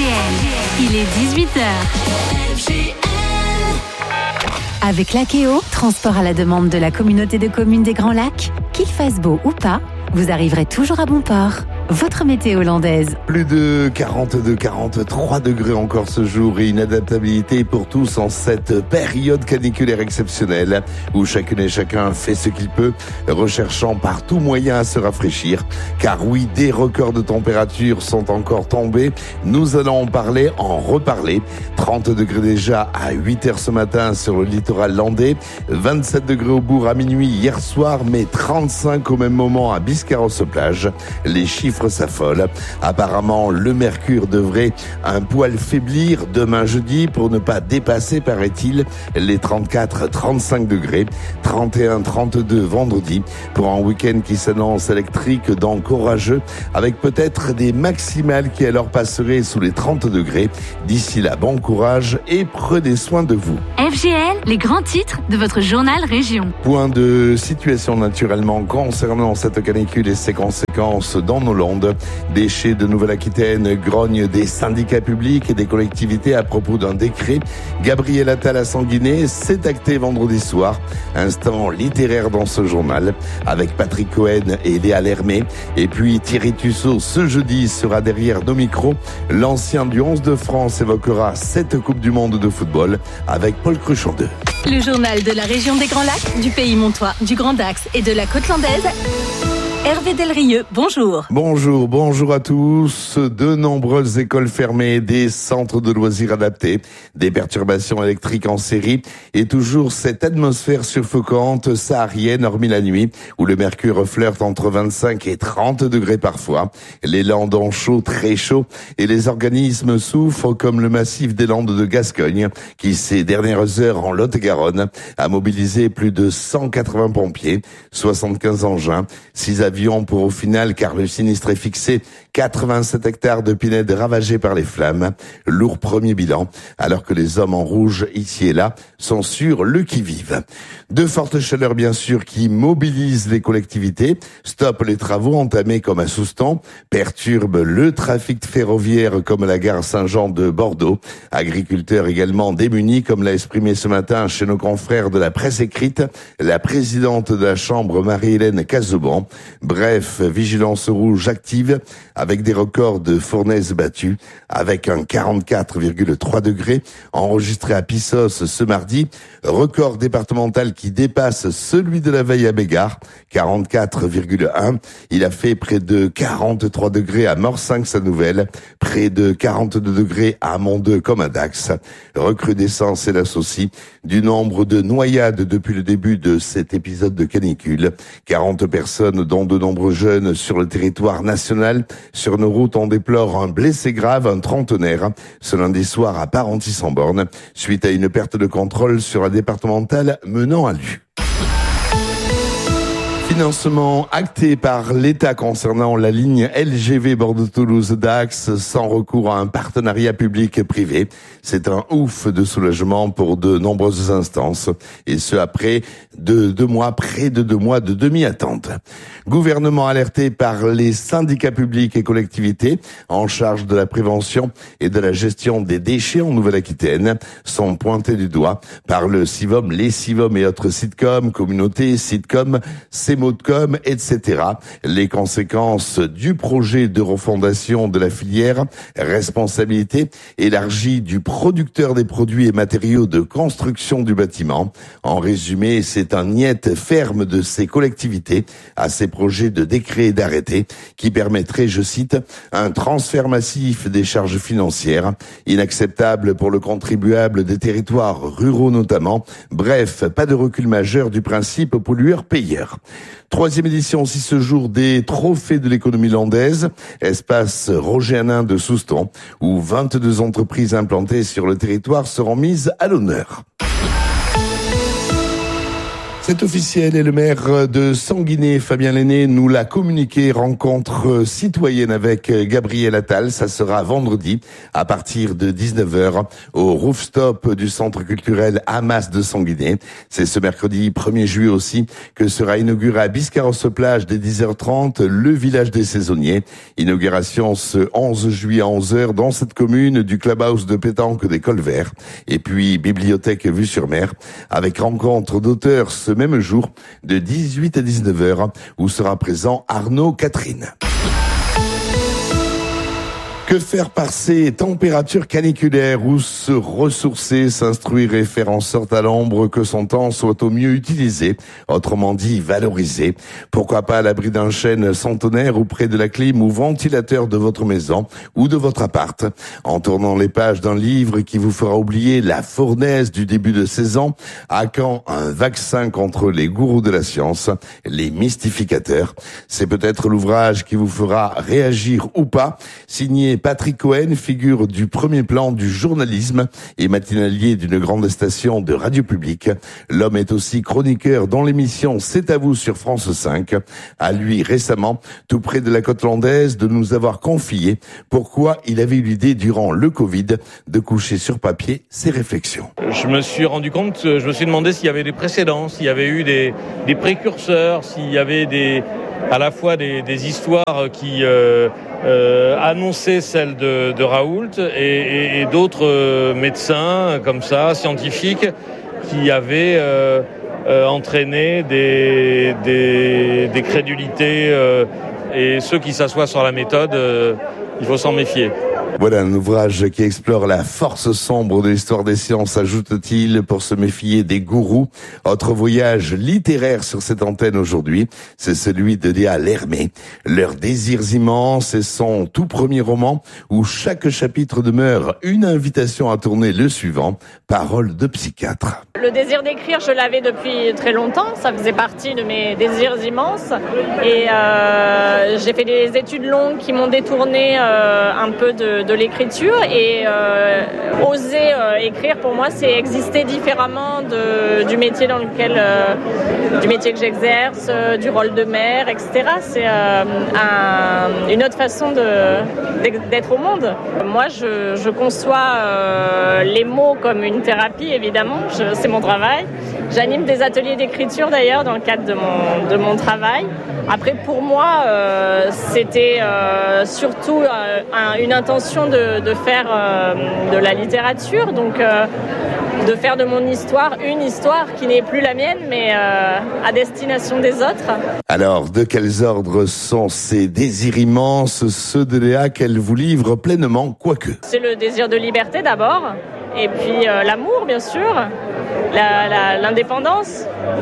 Il est 18h. Avec Lakeo, transport à la demande de la communauté de communes des Grands Lacs, qu'il fasse beau ou pas, vous arriverez toujours à bon port. Votre météo hollandaise. Plus de 43 degrés encore ce jour et une adaptabilité pour tous en cette période caniculaire exceptionnelle où chacune et chacun fait ce qu'il peut, recherchant par tout moyen à se rafraîchir. Car oui, des records de température sont encore tombés. Nous allons en parler, en reparler. 30 degrés déjà à 8h ce matin sur le littoral landais. 27 degrés au bourg à minuit hier soir, mais 35 au même moment à Biscarrosse-Plage. Les chiffres s'affolent. Apparemment, le mercure devrait un poil faiblir demain jeudi pour ne pas dépasser, paraît-il, les 34-35 degrés. 31-32 vendredi pour un week-end qui s'annonce électrique donc orageux avec peut-être des maximales qui alors passeraient sous les 30 degrés. D'ici là, bon courage et prenez soin de vous. FGL, les grands titres de votre journal Région. Point de situation naturellement concernant cette canicule et ses conséquences dans nos Landes. Déchets de Nouvelle-Aquitaine grogne des syndicats publics et des collectivités à propos d'un décret. Gabriel Attal à Sanguinet s'est acté vendredi soir. Instant littéraire dans ce journal avec Patrick Cohen et Léa Lermé. Et puis Thierry Tussaud ce jeudi sera derrière nos micros. L'ancien du 11 de France évoquera cette Coupe du Monde de football avec Paul Cruchon 2. Le journal de la région des Grands Lacs, du Pays Montois, du Grand Dax et de la Côte Landaise. Hervé Delrieux, bonjour. Bonjour à tous. De nombreuses écoles fermées, des centres de loisirs adaptés, des perturbations électriques en série et toujours cette atmosphère suffocante saharienne hormis la nuit où le mercure flirte entre 25 et 30 degrés parfois. Les Landes ont chaud, très chaud et les organismes souffrent comme le massif des Landes de Gascogne qui ces dernières heures en Lot-et-Garonne a mobilisé plus de 180 pompiers, 75 engins, 6 avions pour au final, car le sinistre est fixé, 87 hectares de pinèdes ravagés par les flammes. Lourd premier bilan, alors que les hommes en rouge, ici et là, sont sur le qui-vive. De fortes chaleurs, bien sûr, qui mobilisent les collectivités, stoppent les travaux entamés comme à Souston, perturbent le trafic ferroviaire comme à la gare Saint-Jean de Bordeaux. Agriculteurs également démunis, comme l'a exprimé ce matin chez nos confrères de la presse écrite, la présidente de la Chambre, Marie-Hélène Cazauban. Bref, vigilance rouge active avec des records de fournaises battues, avec un 44,3 degrés enregistré à Pissos ce mardi, record départemental qui dépasse celui de la veille à Bégard, 44,1. Il a fait près de 43 degrés à Morsingue-sa-Nouvelle, près de 42 degrés à Mont-Deux comme à Dax. Recrudescence, hélas aussi, du nombre de noyades depuis le début de cet épisode de canicule. 40 personnes dont de nombreux jeunes sur le territoire national. Sur nos routes, on déplore un blessé grave, un trentenaire, ce lundi soir à Parentis-en-Born, suite à une perte de contrôle sur la départementale menant à Lue. Financement acté par l'État concernant la ligne LGV Bordeaux-Toulouse-Dax sans recours à un partenariat public-privé. C'est un ouf de soulagement pour de nombreuses instances et ce après près de 2 mois de demi-attente. Gouvernement alerté par les syndicats publics et collectivités en charge de la prévention et de la gestion des déchets en Nouvelle-Aquitaine sont pointés du doigt par le CIVOM, les CIVOM et autres sitcoms, communautés, sitcoms, CMODCOM, etc. Les conséquences du projet de refondation de la filière, responsabilité élargie du producteur des produits et matériaux de construction du bâtiment. En résumé, c'est un niet ferme de ces collectivités à ces projets de décret et d'arrêté qui permettrait, je cite, un transfert massif des charges financières, inacceptable pour le contribuable des territoires ruraux notamment. Bref, pas de recul majeur du principe pollueur-payeur. 3e édition aussi ce jour des trophées de l'économie landaise, espace Roger Hanin de Souston, où 22 entreprises implantées sur le territoire seront mises à l'honneur. C'est officiel et le maire de Sanguinet, Fabien Lenné, nous l'a communiqué. Rencontre citoyenne avec Gabriel Attal. Ça sera vendredi à partir de 19h au rooftop du centre culturel Hamas de Sanguinet. C'est ce mercredi 1er juillet aussi que sera inauguré à Biscarrosse-Plage dès 10h30 le village des saisonniers. Inauguration ce 11 juillet à 11h dans cette commune du clubhouse de pétanque des Colverts. Et puis bibliothèque vue sur mer avec rencontre d'auteurs ce même jour de 18 à 19h où sera présent Arnaud Catherine. Que faire par ces températures caniculaires? Où se ressourcer, s'instruire et faire en sorte à l'ombre que son temps soit au mieux utilisé, autrement dit valorisé. Pourquoi pas à l'abri d'un chêne centenaire ou près de la clim ou ventilateur de votre maison ou de votre appart, en tournant les pages d'un livre qui vous fera oublier la fournaise du début de saison. À quand un vaccin contre les gourous de la science, les mystificateurs? C'est peut-être l'ouvrage qui vous fera réagir ou pas, signé Patrick Cohen, figure du premier plan du journalisme et matinalier d'une grande station de radio publique. L'homme est aussi chroniqueur dans l'émission C'est à vous sur France 5. À lui récemment, tout près de la côte landaise, de nous avoir confié pourquoi il avait eu l'idée durant le Covid de coucher sur papier ses réflexions. Je me suis rendu compte, je me suis demandé s'il y avait des précédents, s'il y avait eu des précurseurs, s'il y avait à la fois des histoires qui annonçaient celles de Raoult et d'autres médecins comme ça, scientifiques, qui avaient entraîné des crédulités et ceux qui s'assoient sur la méthode, il faut s'en méfier. Voilà un ouvrage qui explore la force sombre de l'histoire des sciences, ajoute-t-il, pour se méfier des gourous. Autre voyage littéraire sur cette antenne aujourd'hui, c'est celui de Léa Lermé. Leurs désirs immenses et son tout premier roman où chaque chapitre demeure une invitation à tourner le suivant. Parole de psychiatre. Le désir d'écrire, je l'avais depuis très longtemps. Ça faisait partie de mes désirs immenses. Et j'ai fait des études longues qui m'ont détourné un peu de l'écriture. Et oser écrire, pour moi, c'est exister différemment du métier dans lequel, du métier que j'exerce, du rôle de mère, etc. C'est une autre façon d'être au monde. Moi, je conçois les mots comme une thérapie, évidemment. C'est mon travail. J'anime des ateliers d'écriture d'ailleurs dans le cadre de mon travail. Après, pour moi, c'était surtout une intention de faire de la littérature, donc de faire de mon histoire une histoire qui n'est plus la mienne, mais à destination des autres. Alors, de quels ordres sont ces désirs immenses, ceux de Léa qu'elle vous livre pleinement, quoique? C'est le désir de liberté d'abord, et puis l'amour, bien sûr, l'indépendance,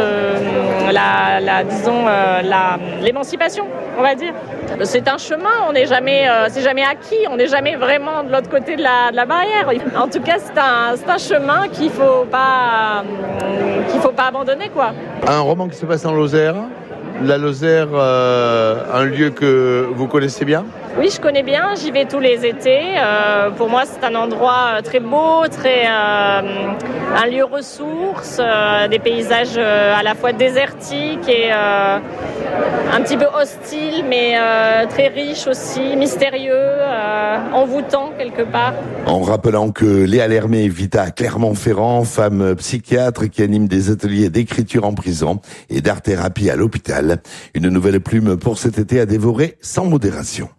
l'émancipation, on va dire. C'est un chemin, c'est jamais acquis, on n'est jamais vraiment de l'autre côté de la barrière. En tout cas, c'est un chemin qu'il faut pas abandonner, quoi. Un roman qui se passe en Lozère. La Lozère, un lieu que vous connaissez bien? Oui, je connais bien, j'y vais tous les étés. Pour moi, c'est un endroit très beau, un lieu ressource, des paysages à la fois désertiques et un petit peu hostiles, mais très riches aussi, mystérieux, envoûtants quelque part. En rappelant que Léa Lermé vit à Clermont-Ferrand, femme psychiatre qui anime des ateliers d'écriture en prison et d'art-thérapie à l'hôpital. Une nouvelle plume pour cet été à dévorer sans modération.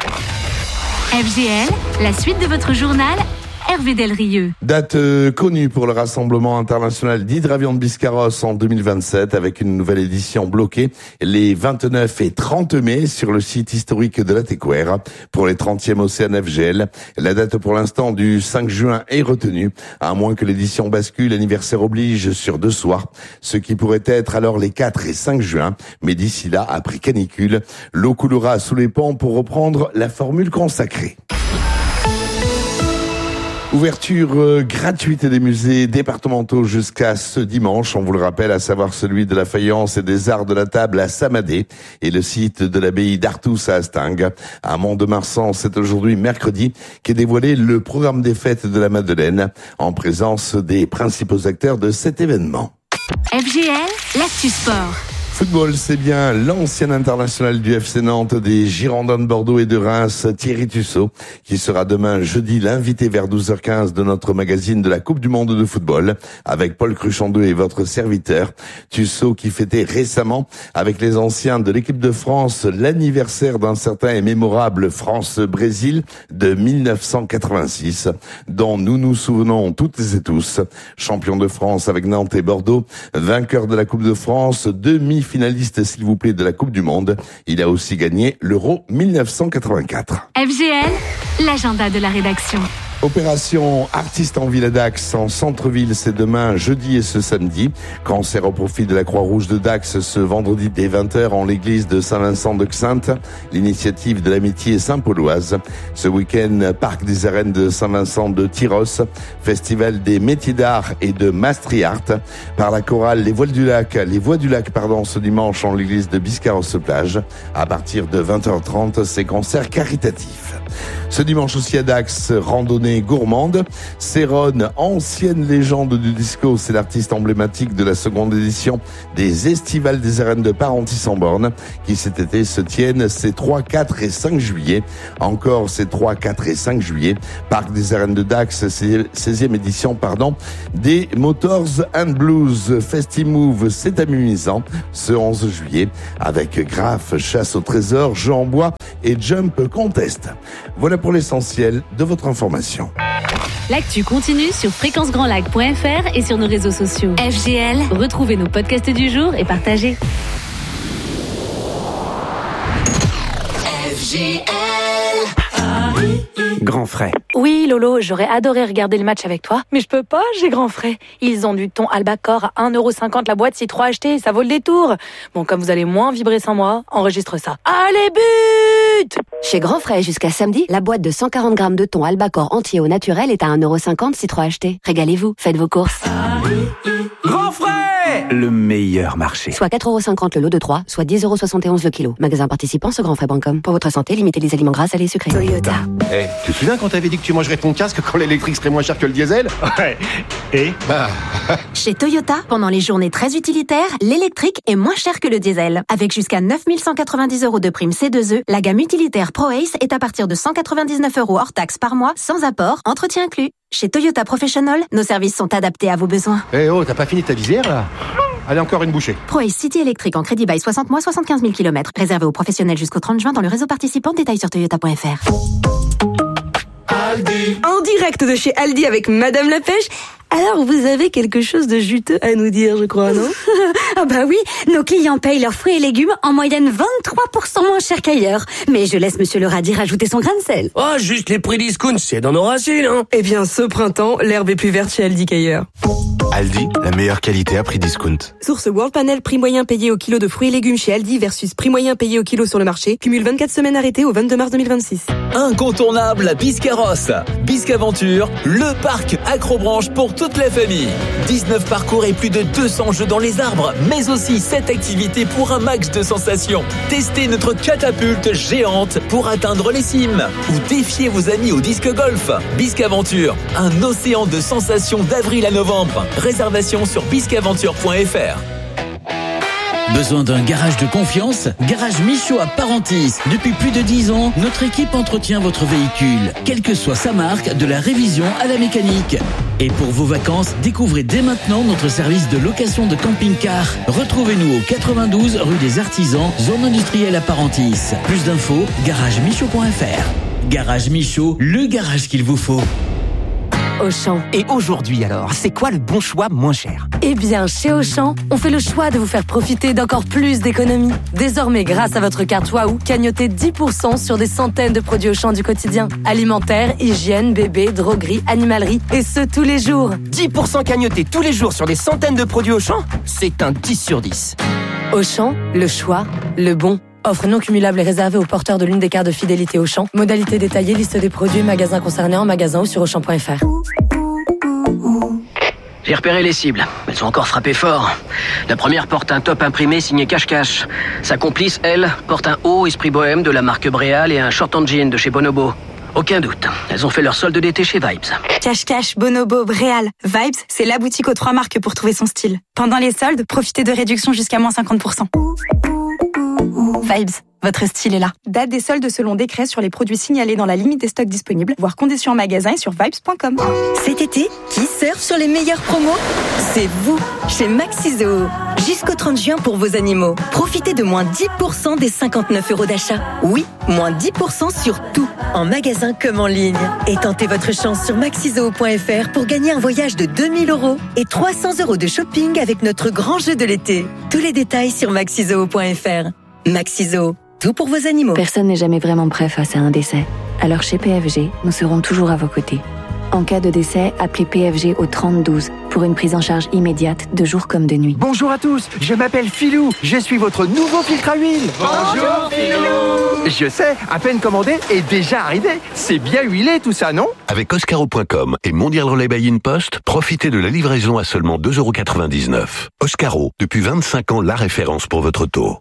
FGL, la suite de votre journal, Hervé Delrieux. Date connue pour le Rassemblement international d'hydravion de Biscarrosse en 2027 avec une nouvelle édition bloquée les 29 et 30 mai sur le site historique de la Técouère. Pour les 30e Océan FGL, la date pour l'instant du 5 juin est retenue, à moins que l'édition bascule, anniversaire oblige sur 2 soirs, ce qui pourrait être alors les 4 et 5 juin. Mais d'ici là, après canicule, l'eau coulera sous les ponts pour reprendre la formule consacrée. Ouverture gratuite des musées départementaux jusqu'à ce dimanche, on vous le rappelle, à savoir celui de la faïence et des arts de la table à Samadé et le site de l'abbaye d'Artous à Hastingues. À Mont-de-Marsan, c'est aujourd'hui mercredi qu'est dévoilé le programme des fêtes de la Madeleine en présence des principaux acteurs de cet événement. FGL, l'actu sport. Football, c'est bien l'ancien international du FC Nantes, des Girondins de Bordeaux et de Reims, Thierry Tussaud, qui sera demain jeudi l'invité vers 12h15 de notre magazine de la Coupe du Monde de football, avec Paul Cruchandeux et votre serviteur. Tussaud qui fêtait récemment, avec les anciens de l'équipe de France, l'anniversaire d'un certain et mémorable France-Brésil de 1986, dont nous nous souvenons toutes et tous. Champion de France avec Nantes et Bordeaux, vainqueur de la Coupe de France, demi-finaliste s'il vous plaît de la Coupe du Monde. Il a aussi gagné l'Euro 1984. FGL, l'agenda de la rédaction. Opération Artistes en Ville à Dax, en centre-ville, c'est demain, jeudi et ce samedi. Concert au profit de la Croix-Rouge de Dax ce vendredi dès 20h en l'église de Saint-Vincent de Xaintes, l'initiative de l'amitié Saint-Pauloise. Ce week-end, Parc des Arènes de Saint-Vincent de Tyros, festival des métiers d'art et de Mastriart, par la chorale Les Voix du Lac, ce dimanche en l'église de Biscarrosse-Plage. À partir de 20h30, c'est concert caritatif. Ce dimanche aussi à Dax, randonnée gourmande. Céron, ancienne légende du disco, c'est l'artiste emblématique de la seconde édition des Estivales des Arènes de Parentis-en-Born, qui cet été se tiennent ces 3, 4 et 5 juillet. Encore ces 3, 4 et 5 juillet. Parc des Arènes de Dax, 16e édition, des Motors and Blues Festimove, c'est amusant, ce 11 juillet, avec Graf, Chasse au trésor, Jeux en bois et Jump Contest. Voilà pour l'essentiel de votre information. L'actu continue sur fréquencegrandlac.fr et sur nos réseaux sociaux. FGL, retrouvez nos podcasts du jour et partagez. FGL. Grand frais. Oui, Lolo, j'aurais adoré regarder le match avec toi, mais je peux pas, j'ai grand frais. Ils ont du thon Albacor à 1,50€ la boîte si 3 achetés, ça vaut le détour. Bon, comme vous allez moins vibrer sans moi, enregistre ça. Allez, but! Chez Grand Frais, jusqu'à samedi, la boîte de 140 grammes de thon Albacor entier au naturel est à 1,50€ si 3 achetés. Régalez-vous, faites vos courses. Grand frais! Le meilleur marché. Soit 4,50€ le lot de 3, soit 10,71€ le kilo. Magasin participant sur grandfrais.com. Pour votre santé, limitez les aliments gras, salés et sucrés. Toyota. Tu te souviens quand t'avais dit que tu mangerais ton casque quand l'électrique serait moins cher que le diesel? Ouais. Et Chez Toyota, pendant les journées très utilitaires, l'électrique est moins cher que le diesel. Avec jusqu'à 9 190€ de prime C2E, la gamme utilitaire ProAce est à partir de 199€ hors taxe par mois, sans apport, entretien inclus. Chez Toyota Professional, nos services sont adaptés à vos besoins. T'as pas fini ta visière là? Allez, encore une bouchée. ProAce City électrique en crédit bail 60 mois, 75 000 km. Réservé aux professionnels jusqu'au 30 juin dans le réseau participant. Détails sur toyota.fr. Aldi. En direct de chez Aldi avec Madame la Pêche. Alors, vous avez quelque chose de juteux à nous dire, je crois, non? Ah bah oui, nos clients payent leurs fruits et légumes en moyenne 23% moins cher qu'ailleurs. Mais je laisse Monsieur le radis rajouter son grain de sel. Oh, juste les prix discount, c'est dans nos racines, hein. Eh bien, ce printemps, l'herbe est plus verte chez Aldi qu'ailleurs. Aldi, la meilleure qualité à prix discount. Source World Panel, prix moyen payé au kilo de fruits et légumes chez Aldi versus prix moyen payé au kilo sur le marché. Cumule 24 semaines arrêtées au 22 mars 2026. Incontournable à Biscarrosse. Biscaventure, le parc accrobranche pour toute la famille. 19 parcours et plus de 200 jeux dans les arbres, mais aussi 7 activités pour un max de sensations. Testez notre catapulte géante pour atteindre les cimes ou défiez vos amis au disque golf. Biscaventure, un océan de sensations d'avril à novembre. Réservation sur biscaventure.fr. Besoin d'un garage de confiance? Garage Michaud à Parentis. Depuis plus de 10 ans, notre équipe entretient votre véhicule, quelle que soit sa marque, de la révision à la mécanique. Et pour vos vacances, découvrez dès maintenant notre service de location de camping-car. Retrouvez-nous au 92 rue des Artisans, zone industrielle à Parentis. Plus d'infos, garagemichaud.fr. Garage Michaud, le garage qu'il vous faut. Auchan. Et aujourd'hui alors, c'est quoi le bon choix moins cher? Eh bien, chez Auchan, on fait le choix de vous faire profiter d'encore plus d'économies. Désormais, grâce à votre carte Waouh, cagnotez 10% sur des centaines de produits Auchan du quotidien. Alimentaire, hygiène, bébé, droguerie, animalerie, et ce tous les jours. 10% cagnotés tous les jours sur des centaines de produits Auchan? C'est un 10 sur 10. Auchan, le choix, le bon. Offre non cumulable et réservée aux porteurs de l'une des cartes de fidélité Auchan. Modalité détaillée, liste des produits, magasins concernés en magasin ou sur Auchan.fr. J'ai repéré les cibles. Elles sont encore frappées fort. La première porte un top imprimé signé Cache-Cache. Sa complice, elle, porte un haut esprit bohème de la marque Bréal et un short en jean de chez Bonobo. aucun doute. Elles ont fait leur solde d'été chez Vibes. Cache, Bonobo, Bréal. Vibes, c'est la boutique aux 3 marques pour trouver son style. Pendant les soldes, profitez de réductions jusqu'à moins 50%. Vibes, votre style est là. Date des soldes selon décret sur les produits signalés dans la limite des stocks disponibles, voire conditions en magasin et sur vibes.com. Cet été, qui surfe sur les meilleures promos? C'est vous, chez Maxizo. Jusqu'au 30 juin pour vos animaux. Profitez de moins 10% des 59 € d'achat. Oui, moins 10% sur tout, en magasin comme en ligne. Et tentez votre chance sur maxizo.fr pour gagner un voyage de 2000 € et 300 € de shopping avec notre grand jeu de l'été. Tous les détails sur maxizo.fr. Maxizo, tout pour vos animaux. Personne n'est jamais vraiment prêt face à un décès. Alors chez PFG, nous serons toujours à vos côtés. En cas de décès, appelez PFG au 3012 pour une prise en charge immédiate de jour comme de nuit. Bonjour à tous, je m'appelle Philou, je suis votre nouveau filtre à huile. Bonjour Philou. Je sais, à peine commandé et déjà arrivé. C'est bien huilé tout ça, non? Avec Oscaro.com et Mondial Relay by InPost, profitez de la livraison à seulement 2,99 €. Oscaro, depuis 25 ans, la référence pour votre auto.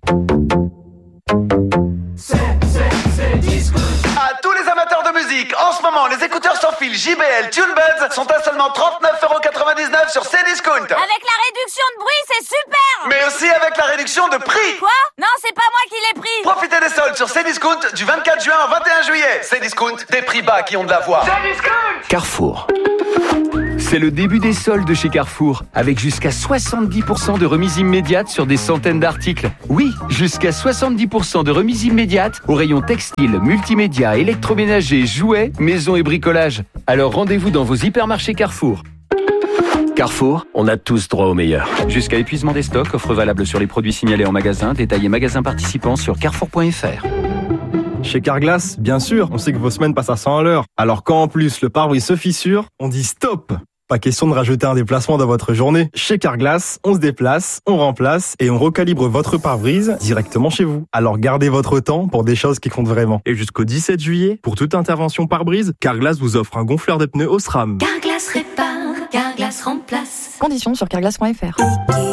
À tous les amateurs de musique, en ce moment, les écouteurs sans fil JBL TuneBuds sont à seulement 39,99 € sur Cdiscount. Avec la réduction de bruit, c'est super. Mais aussi avec la réduction de prix. Quoi? Non, c'est pas moi qui l'ai pris. Profitez des soldes sur Cdiscount du 24 juin au 21 juillet. Cdiscount, des prix bas qui ont de la voix. Cdiscount. Carrefour. C'est le début des soldes chez Carrefour, avec jusqu'à 70% de remise immédiate sur des centaines d'articles. Oui, jusqu'à 70% de remise immédiate au rayon textile, multimédia, électroménager, jouets, maison et bricolage. Alors rendez-vous dans vos hypermarchés Carrefour. Carrefour, on a tous droit au meilleur. Jusqu'à épuisement des stocks, offre valable sur les produits signalés en magasin, détaillés magasin participants sur carrefour.fr. Chez Carglass, bien sûr, on sait que vos semaines passent à 100 à l'heure. Alors quand en plus le pare-brise se fissure, on dit stop! Pas question de rajouter un déplacement dans votre journée. Chez Carglass, on se déplace, on remplace et on recalibre votre pare-brise directement chez vous. Alors gardez votre temps pour des choses qui comptent vraiment. Et jusqu'au 17 juillet, pour toute intervention pare-brise, Carglass vous offre un gonfleur de pneus Osram. Carglass répare, Carglass remplace. Conditions sur carglass.fr.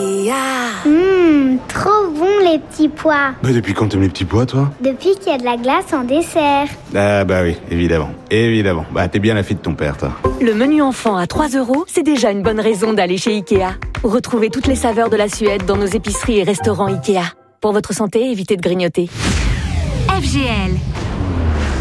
Trop bon les petits pois. Bah depuis quand t'aimes les petits pois, toi? Depuis qu'il y a de la glace en dessert. Ah bah oui, évidemment. Bah t'es bien la fille de ton père, toi. Le menu enfant à 3 €, c'est déjà une bonne raison d'aller chez Ikea. Retrouvez toutes les saveurs de la Suède dans nos épiceries et restaurants Ikea. Pour votre santé, évitez de grignoter. FGL,